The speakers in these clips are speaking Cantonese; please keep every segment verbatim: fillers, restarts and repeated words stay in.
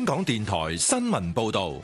香港電台新聞報道。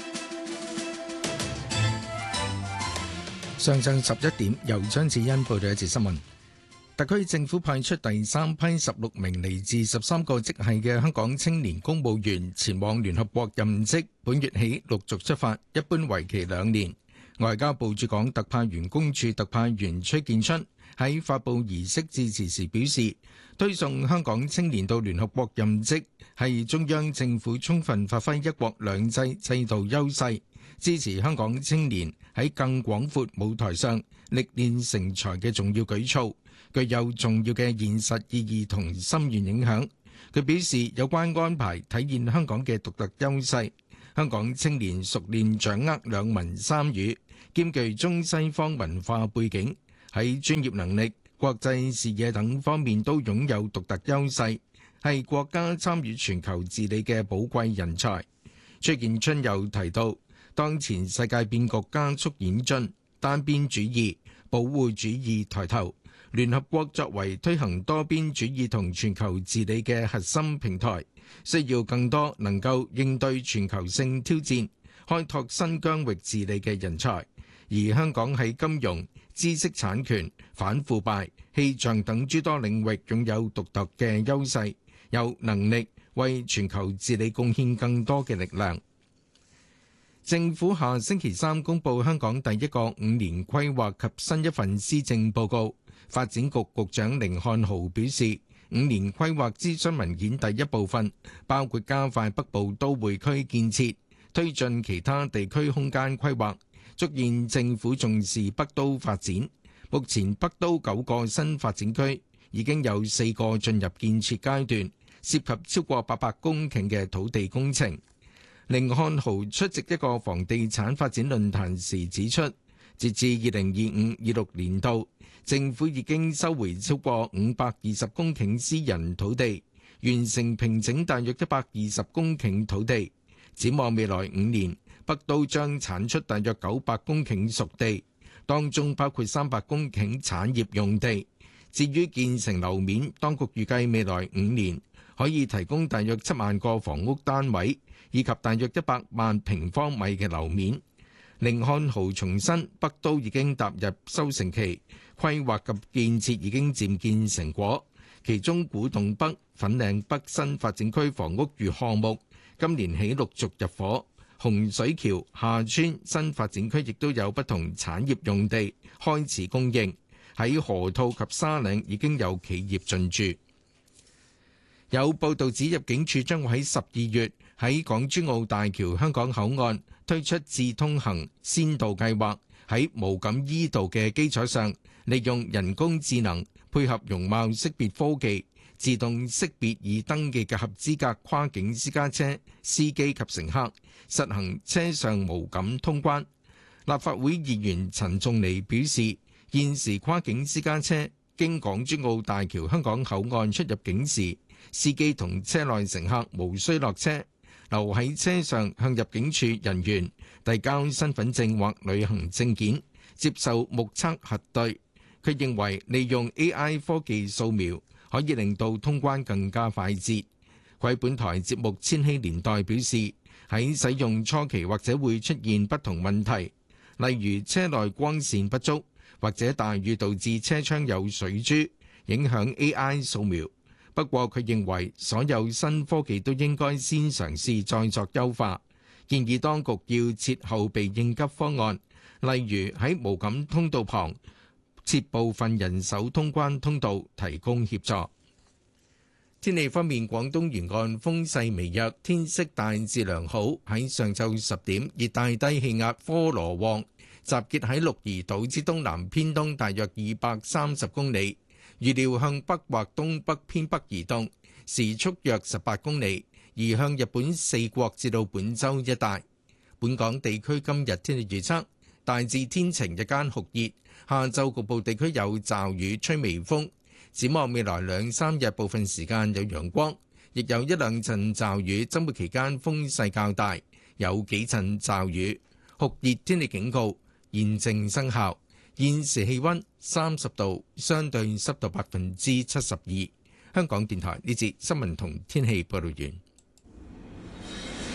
上晝十一點，由張子欣報道一節新聞。特區政府派出第三批十六名嚟自十三個職系嘅香港青年公務員前往聯合國任職，本月起陸續出發，一般為期兩年。外交部駐港特派員公署特派員崔建春喺發佈儀式致辭時表示，推送香港青年到聯合國任職係中央政府充分發揮一國兩制制度優勢，支持香港青年喺更廣闊舞台上歷練成才嘅重要舉措，具有重要嘅現實意義同深遠影響。佢表示，有關安排體現香港嘅獨特優勢，香港青年熟練掌握兩文三語，兼具中西方文化背景，喺專業能力、國際視野等方面都擁有獨特優勢，係國家參與全球治理嘅寶貴人才。崔建春又提到，當前世界變局加速演進，單邊主義、保護主義抬頭，聯合國作為推行多邊主義同全球治理嘅核心平台，需要更多能夠應對全球性挑戰、開拓新疆域治理嘅人才。而香港喺金融、知識產權、反腐敗、氣象等諸多領域擁有獨特嘅優勢，有能力為全球治理貢獻更多嘅力量。政府下星期三公布香港第一個五年規劃及新一份施政報告。發展局局長甯漢豪表示，五年規劃諮詢文件第一部分包括加快北部都會區建設，推進其他地區空間規劃，足見政府重視北都發展。目前北都九個新發展區已經有四個進入建設階段，涉及超過八百公頃嘅土地工程。甯漢豪出席一個房地產發展論壇時指出，截至二零二五二六年度，政府已經收回超過五百二十公頃私人土地，完成平整大約一百二十公頃土地。展望未來五年，北都將產出大約九百公頃熟地，當中包括三百公頃產業用地。至於建成樓面，當局預計未來五年可以提供大約七萬個房屋單位，以及大約一百萬平方米嘅樓面。甯漢豪重申，北都已經踏入收成期，規劃及建設已經漸見成果。其中古洞北、粉嶺北新發展區房屋如項目今年起陸續入伙，洪水橋、廈村新發展區亦都有不同產業用地開始供應。喺河套及沙嶺已經有企業進駐。有報道指入境處將會喺十二月喺港珠澳大橋香港口岸推出智通行先導計劃，喺無感依道嘅基礎上，利用人工智能配合容貌識別科技，自動識別已登記嘅合資格跨境私家車司機及乘客，實行車上無感通關。立法會議員陳仲尼表示，現時跨境私家車經港珠澳大橋香港口岸出入境時，司機同車內乘客無需落車，留喺車上向入境處人員遞交身份證或旅行證件，接受目測核對。佢認為利用 A I 科技掃描可以令到通關更加快捷。佢喺本台節目《千禧年代》表示，喺使用初期或者會出現不同問題，例如車內光線不足，或者大雨導致車窗有水珠，影響 A I 掃描。不過佢認為所有新科技都應該先嘗試再作優化，建議當局要設後備應急方案，例如喺無感通道旁設部分人手通關通道提供協助。天氣方面，廣東沿岸風勢微弱，天色大致良好。喺上晝十點，熱帶低氣壓科羅旺集結喺鹿兒島之東南偏東大約二百三十公里，預料向北或東北偏北移動，時速約十八公里，移向日本四國至到本州一帶。本港地區今日天氣預測，大致天晴，日間酷熱，下晝局部地區有驟雨，吹微風。展望未來兩三日，部分時間有陽光，亦有一兩陣驟雨。週末期間風勢較大，有幾陣驟雨。酷熱天氣警告現正生效。現時氣溫三十度，相對濕度百分之七十二。香港電台呢節新聞同天氣報道完。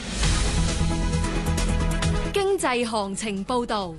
濟行情報導。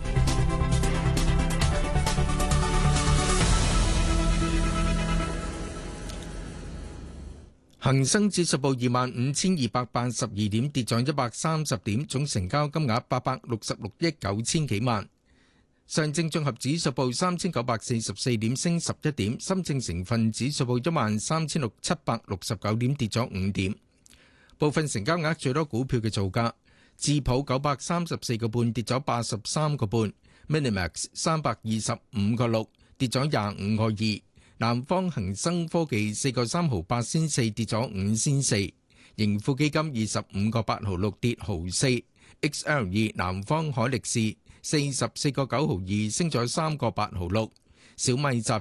恒生指數報二萬五千二百八十二點，跌咗一百三十點，總成交金額八百六十六億九千幾萬。上證綜合指數報三千九百四十四點，升十一點。深證成分指數報一萬三千六七百六十九點，跌咗五點。部分成交額最多股票嘅造價：智普九百三十四個半，跌咗八十三個半；Minimax 三百二十五個六，跌咗廿五個二。南方恒生科技四個三毫八仙四，跌咗五仙四。盈富基金二十五個八毫六，跌毫四。X L 二南方海力士四十四個九毫二，升咗三個八毫六。小米集